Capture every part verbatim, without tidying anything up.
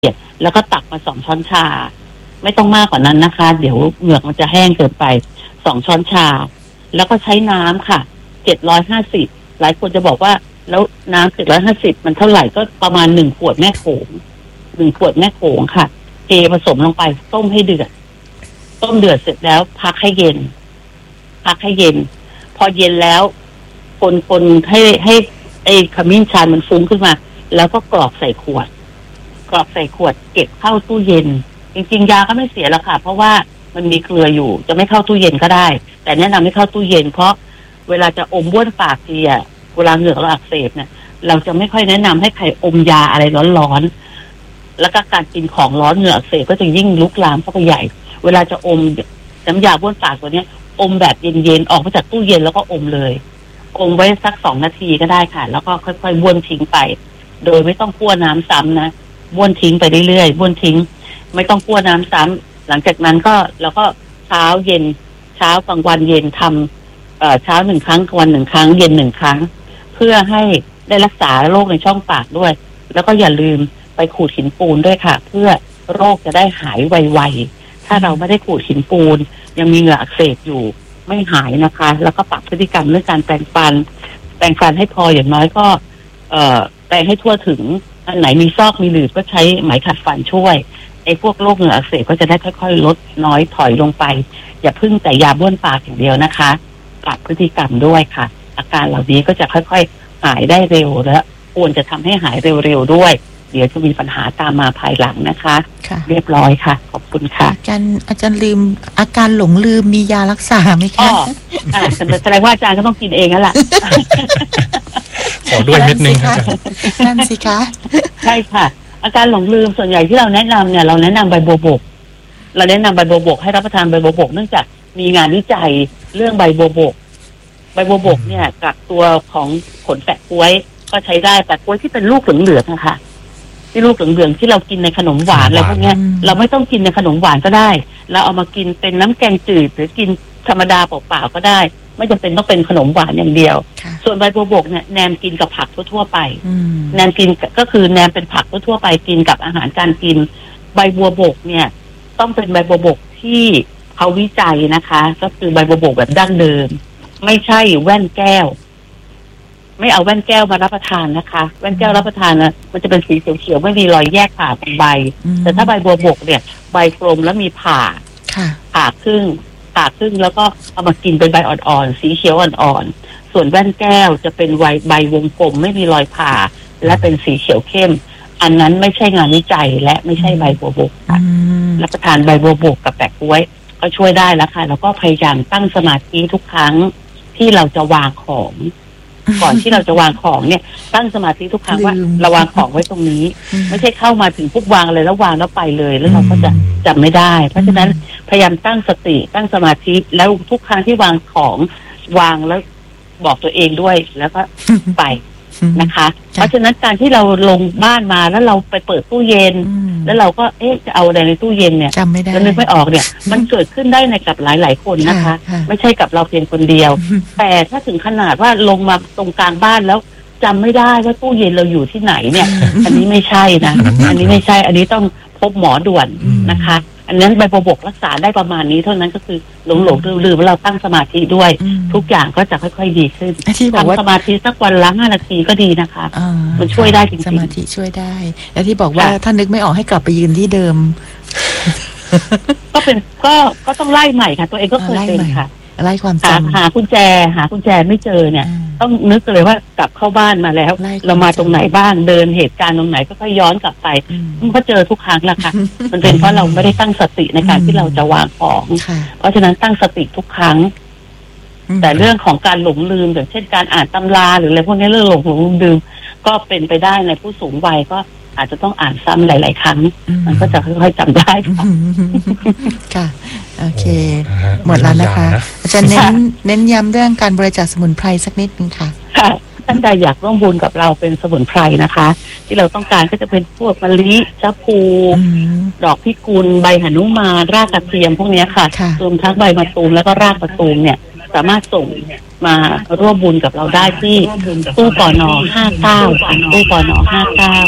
แล้วก็ตักมาสองช้อนชาไม่ต้องมากกว่านั้นนะคะเดี๋ยวเหงือกมันจะแห้งเกินไปสองช้อนชาแล้วก็ใช้น้ำค่ะเจ็ดร้อยห้าสิบหลายคนจะบอกว่าแล้วน้ำเจ็ดร้อยห้าสิบมันเท่าไหร่ก็ประมาณหนึ่งขวดแม่โขงหนึ่งขวดแม่โขงค่ะเทผสมลงไปต้มให้เดือดต้มเดือดเสร็จแล้วพักให้เย็นพักให้เย็นพอเย็นแล้วคนคนให้ให้ไอ้ขมิ้นชันมันฟุ้งขึ้นมาแล้วก็กรอกใส่ขวดกรอกใส่ขวดเก็บเข้าตู้เย็นจริงๆยาก็ไม่เสียแล้วค่ะเพราะว่ามันมีเกลืออยู่จะไม่เข้าตู้เย็นก็ได้แต่แนะนำให้เข้าตู้เย็นเพราะเวลาจะอมบ้วนปากทีอ่ะเวลาเหงือกเราอักเสบเนี่ยเราจะไม่ค่อยแนะนำให้ใครอมยาอะไรร้อนๆแล้วก็การกินของร้อนเหงือกอักเสบก็จะยิ่งลุกลามเข้าไปใหญ่เวลาจะอมน้ำยาบ้วนปากตัวนี้อมแบบเย็นๆออกมาจากตู้เย็นแล้วก็อมเลยอมไว้สักสองนาทีก็ได้ค่ะแล้วก็ค่อยๆบ้วนทิ้งไปโดยไม่ต้องคั่วน้ำซ้ำนะบ้วนทิ้งไปเรื่อยๆบ้วนทิ้งไม่ต้องคั่วน้ำซ้ำหลังจากนั้นก็เราก็เช้าเย็นเช้ากลางวันเย็นทำเอ่อเช้าหนึ่งครั้งกลางวันหนึ่งครั้งเย็นหนึ่งครั้งเพื่อให้ได้รักษาโรคในช่องปากด้วยแล้วก็อย่าลืมไปขูดหินปูนด้วยค่ะเพื่อโรคจะได้หายไวๆถ้าเราไม่ได้ขูดหินปูนยังมีเหงื่ออักเสบอยู่ไม่หายนะคะแล้วก็ปรับพฤติกรรมเรื่องการแปรงฟันแปรงฟันให้พออย่างน้อยก็เอ่อแปรงให้ทั่วถึงอันไหนมีซอกมีหลืบก็ใช้ไหมขัดฟันช่วยไอ้พวกโรคเหงื่ออักเสบก็จะได้ค่อยๆลดน้อยถอยลงไปอย่าพึ่งแต่ยาบ้วนปากอย่างเดียวนะคะปรับพฤติกรรมด้วยค่ะอาการเหล่านี้ก็จะค่อยๆหายได้เร็วและควรจะทำให้หายเร็วๆด้วยเดี๋ยวจะมีปัญหาตามมาภายหลังนะคะเรียบร้อยค่ะขอบคุณค่ะอาจารย์อาจารย์ลืมอาการหลงลืมมียารักษาไหมคะอ๋ออ่าแสดงว่าอาจารย์ก็ต้องกินเองแล้วล่ะขอด้วยเม็ดนึงค่ะนั่นสิคะใช่ค่ะอาการหลงลืมส่วนใหญ่ที่เราแนะนำเนี่ยเราแนะนำใบบัวบกเราแนะนำใบบัวบกให้รับประทานใบบัวบกเนื่องจากมีงานวิจัยเรื่องใบบัวบกใบบัวบกเนี่ยกับตัวของผลแปะกล้วยก็ใช้ได้แปะกล้วยที่เป็นลูกเหลืองๆนะคะที่ลูกเหลืองๆที่เรากินในขนมหวานอะไรพวกนี้เราไม่ต้องกินในขนมหวานก็ได้เราเอามากินเป็นน้ำแกงจืดหรือกินธรรมดาเปล่าๆก็ได้ไม่จำเป็นต้องเป็นขนมหวานอย่างเดียวส่วนใบบัวบกเนี่ยแนมกินกับผักทั่วๆไปแนมกินก็คือแนมเป็นผักทั่วๆไปกินกับอาหารการกินใบบัวบกเนี่ยต้องเป็นใบบัวบกที่เขาวิจัยนะคะก็คือใบบัวบกแบบดั้งเดิมไม่ใช่แว่นแก้วไม่เอาแว่นแก้วมารับประทานนะคะแว่นแก้วรับประทานนะมันจะเป็นสีเขียวๆไม่มีรอยแยกผ่าตรงใบแต่ถ้าใบบัวบกเนี่ยใบกลมแล้วมีผ่าผ่าครึ่งผ่าครึ่งแล้วก็เอามากินเป็นใบอ่อนๆสีเขียวอ่อนๆส่วนแว่นแก้วจะเป็นใบใบวงกลมไม่มีรอยผ่าและเป็นสีเขียวเข้มอันนั้นไม่ใช่งานวิจัยและไม่ใช่ใบบัวบกค่ะรับประทานใบบัวบกกับแปะกล้วยก็ช่วยได้แล้วค่ะแล้วก็พยายามตั้งสมาธิทุกครั้งที่เราจะวางของก่อนที่เราจะวางของเนี่ยตั้งสมาธิทุกครั้งว่าเราวางของไว้ตรงนี้ไม่ใช่เข้ามาถึงปุ๊บวางเลยแล้ววางแล้วไปเลยแล้วเราก็จะจำไม่ได้เพราะฉะนั้นพยายามตั้งสติตั้งสมาธิแล้วทุกครั้งที่วางของวางแล้วบอกตัวเองด้วยแล้วก็ไปนะคะเพราะฉะนั้นการที่เราลงบ้านมาแล้วเราไปเปิดตู้เย็นแล้วเราก็เอ๊ะจะเอาอะไรในตู้เย็นเนี่ยจำไม่ได้แล้วนึกไม่ออกเนี่ยมันเกิดขึ้นได้ในกับหลายๆคนนะคะไม่ใช่กับเราเพียงคนเดียวแต่ถ้าถึงขนาดว่าลงมาตรงกลางบ้านแล้วจำไม่ได้ว่าตู้เย็นเราอยู่ที่ไหนเนี่ยอันนี้ไม่ใช่นะอันนี้ไม่ใช่อันนี้ต้องพบหมอด่วนนะคะอันนั้นใบบัวบกรักษาได้ประมาณนี้เท่านั้นก็คือหลงหลงลืมลืมว่าเราตั้งสมาธิด้วยทุกอย่างก็จะค่อยๆดีขึ้นทำสมาธิสักวันละห้านาทีก็ดีนะคะมันช่วยได้จริงๆสมาธิช่วยได้และที่บอกว่าถ้านึกไม่ออกให้กลับไปยืนที่เดิมก็เป็นก็ก็ต้องไล่ใหม่ค่ะตัวเองก็เคยเป็นค่ะไล่ความจำหากุญแจหากุญแจไม่เจอเนี่ยต้องนึกเลยว่ากลับเข้าบ้านมาแล้วเรามาตรงไหนบ้างเดินเหตุการณ์ตรงไหนก็ค่อยย้อนกลับไปมันก็เจอทุกครั้งละค่ะมันเป็นเพราะเราไม่ได้ตั้งสติในการที่เราจะวางของเพราะฉะนั้นตั้งสติทุกครั้งแต่เรื่องของการหลงลืมอย่างเช่นการอ่านตำราหรืออะไรพวกนี้เรื่องหลงหลงลืมก็เป็นไปได้ในผู้สูงวัยก็อาจจะต้องอ่านซ้ำหลายๆครั้งมันก็จะค่อยๆจำได้ค่ะโอเคหมดแล้วนะคะอาจารย์เน้นเน้นย้ำเรื่องการบริจาคสมุนไพรสักนิดนึงค่ะค่ะท่านใดอยากร่วมบุญกับเราเป็นสมุนไพรนะคะที่เราต้องการก็จะเป็นพวกมะลิชะพูดอกพิกุลใบหนุมานรากกระเทียมพวกนี้ค่ะรวมทั้งใบมะตูมแล้วก็รากมะตูมเนี่ยสามารถส่งมาร่วมบุญกับเราได้ที่ตู้ปนห้าเก้าค่ะตู้ปนห้าเก้า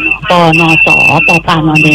ปนสปปานอนเน